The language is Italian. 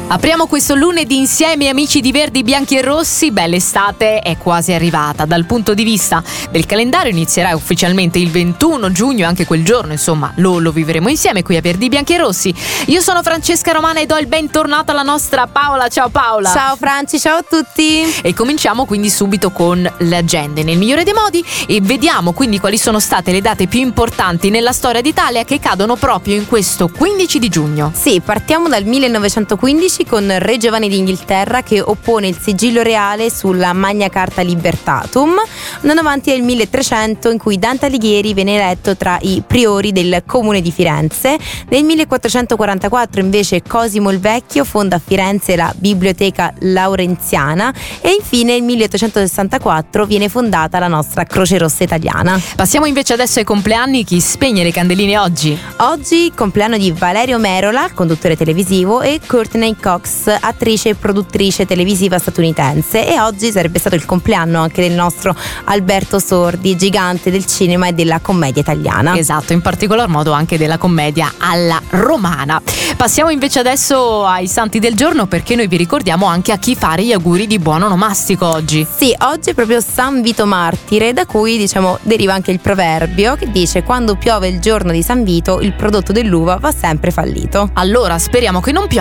Apriamo questo lunedì insieme, amici di Verdi, Bianchi e Rossi. L'estate è quasi arrivata. Dal punto di vista del calendario inizierà ufficialmente il 21 giugno, anche quel giorno, insomma, lo vivremo insieme qui a Verdi, Bianchi e Rossi. Io sono Francesca Romana e do il bentornato alla nostra Paola. Ciao Paola. Ciao Franci, ciao a tutti. E cominciamo quindi subito con le agende nel migliore dei modi e vediamo quindi quali sono state le date più importanti nella storia d'Italia che cadono proprio in questo 15 di giugno. Sì, partiamo dal 1915 con Re Giovanni d'Inghilterra che oppone il sigillo reale sulla Magna Carta Libertatum. Andando avanti è il 1300 in cui Dante Alighieri viene eletto tra i priori del comune di Firenze. Nel 1444 invece Cosimo il Vecchio fonda a Firenze la Biblioteca Laurenziana e infine nel 1864 viene fondata la nostra Croce Rossa Italiana. Passiamo invece adesso ai compleanni. Chi spegne le candeline oggi? Oggi compleanno di Valerio Merola, conduttore televisivo, e Courtney Cox, attrice e produttrice televisiva statunitense, e oggi sarebbe stato il compleanno anche del nostro Alberto Sordi, gigante del cinema e della commedia italiana. Esatto, in particolar modo anche della commedia alla romana. Passiamo invece adesso ai santi del giorno, perché noi vi ricordiamo anche a chi fare gli auguri di buon onomastico oggi. Sì, oggi è proprio San Vito Martire, da cui deriva anche il proverbio che dice: quando piove il giorno di San Vito il prodotto dell'uva va sempre fallito. Allora speriamo che non piova